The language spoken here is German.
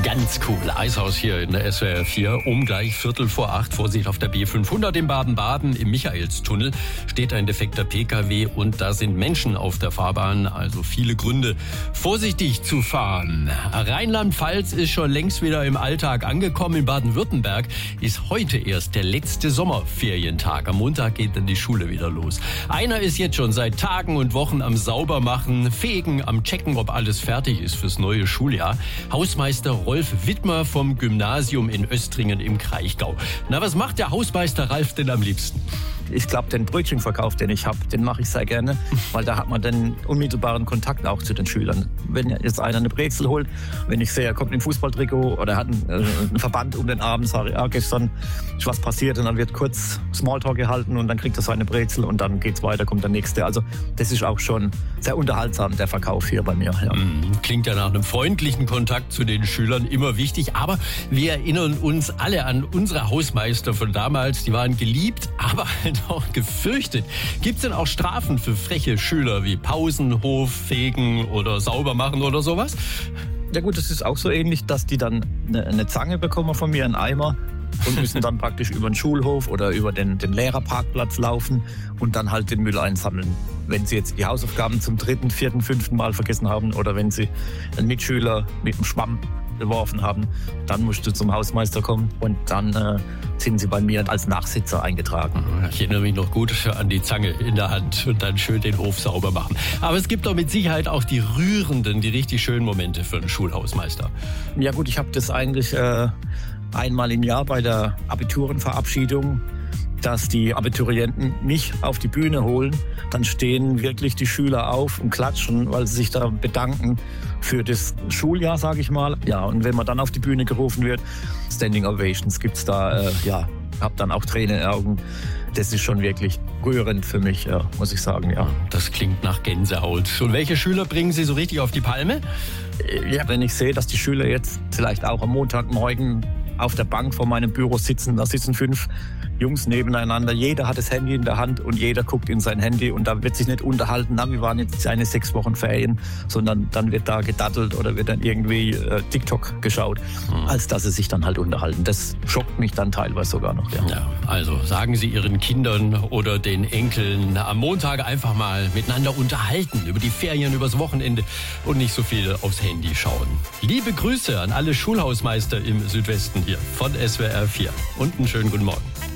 Ganz cool. Eishaus hier in der SWR 4. Um gleich 7:45. Vorsicht auf der B500 in Baden-Baden. Im Michaelstunnel steht ein defekter PKW und da sind Menschen auf der Fahrbahn. Also viele Gründe, vorsichtig zu fahren. Rheinland-Pfalz ist schon längst wieder im Alltag angekommen. In Baden-Württemberg ist heute erst der letzte Sommerferientag. Am Montag geht dann die Schule wieder los. Einer ist jetzt schon seit Tagen und Wochen am Saubermachen, Fegen, am Checken, ob alles fertig ist fürs neue Schuljahr. Hausmeister Rolf Wittmer vom Gymnasium in Östringen im Kraichgau. Na, was macht der Hausmeister Ralf denn am liebsten? Ich glaube, den Brötchenverkauf, den ich habe, den mache ich sehr gerne, weil da hat man den unmittelbaren Kontakt auch zu den Schülern. Wenn jetzt einer eine Brezel holt, wenn ich sehe, er kommt in ein Fußballtrikot oder hat einen Verband um den Arm, sage ich, gestern ist was passiert, und dann wird kurz Smalltalk gehalten und dann kriegt er seine Brezel und dann geht's weiter, kommt der nächste. Also das ist auch schon sehr unterhaltsam, der Verkauf hier bei mir. Ja. Klingt ja nach einem freundlichen Kontakt zu den Schülern, immer wichtig. Aber wir erinnern uns alle an unsere Hausmeister von damals. Die waren geliebt, aber halt auch gefürchtet. Gibt es denn auch Strafen für freche Schüler wie Pausenhof, Fegen oder Saubermachen oder sowas? Ja gut, das ist auch so ähnlich, dass die dann eine Zange bekommen von mir, einen Eimer, und müssen dann praktisch über den Schulhof oder über den Lehrerparkplatz laufen und dann halt den Müll einsammeln. Wenn sie jetzt die Hausaufgaben zum 3., 4., 5. Mal vergessen haben oder wenn sie einen Mitschüler mit dem Schwamm geworfen haben, dann musst du zum Hausmeister kommen und dann sind sie bei mir als Nachsitzer eingetragen. Ich erinnere mich noch gut an die Zange in der Hand und dann schön den Hof sauber machen. Aber es gibt doch mit Sicherheit auch die rührenden, die richtig schönen Momente für einen Schulhausmeister. Ja gut, ich habe das eigentlich einmal im Jahr bei der Abiturenverabschiedung, dass die Abiturienten mich auf die Bühne holen. Dann stehen wirklich die Schüler auf und klatschen, weil sie sich da bedanken für das Schuljahr, sage ich mal. Ja, und wenn man dann auf die Bühne gerufen wird, Standing Ovations gibt's da, hab dann auch Tränen in den Augen. Das ist schon wirklich rührend für mich, ja, muss ich sagen, ja. Das klingt nach Gänsehaut. Und welche Schüler bringen Sie so richtig auf die Palme? Ja, wenn ich sehe, dass die Schüler jetzt vielleicht auch am Montagmorgen auf der Bank vor meinem Büro sitzen, da sitzen 5 Jungs nebeneinander, jeder hat das Handy in der Hand und jeder guckt in sein Handy und da wird sich nicht unterhalten, wir waren jetzt eine 6 Wochen Ferien, sondern dann wird da gedattelt oder wird dann irgendwie TikTok geschaut, als dass sie sich dann halt unterhalten. Das schockt mich dann teilweise sogar noch. Ja, also sagen Sie Ihren Kindern oder den Enkeln am Montag einfach mal miteinander unterhalten über die Ferien, übers Wochenende und nicht so viel aufs Handy schauen. Liebe Grüße an alle Schulhausmeister im Südwesten hier von SWR 4 und einen schönen guten Morgen.